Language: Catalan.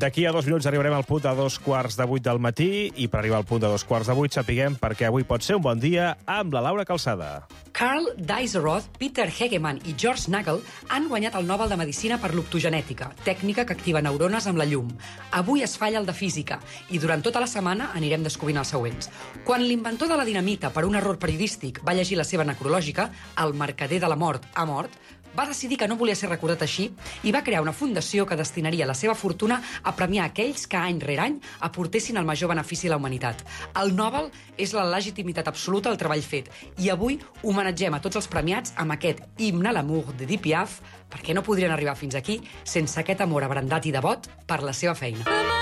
D'aquí a 2 minuts arribarem al punt de 7:45 del matí i per arribar al punt de 7:45 sapiguem perquè avui pot ser un bon dia amb la Laura Calçada. Carl Dieseroth, Peter Hegemann i George Nagel han guanyat el Nobel de Medicina per l'optogenètica, tècnica que activa neurones amb la llum. Avui es falla el de física i durant tota la setmana anirem descobrint els següents. Quan l'inventor de la dinamita, per un error periodístic, va llegir la seva necrològica, el mercader de la mort ha mort, va decidir que no volia ser recordat així i va crear una fundació que destinaria la seva fortuna a premiar aquells que any rere any aportessin el major benefici a la humanitat. El Nobel és la legitimitat absoluta al treball fet i avui homenatgem a tots els premiats amb aquest himne a l'amour de Edith Piaf, perquè no podrien arribar fins aquí sense aquest amor abrandat i devot per la seva feina.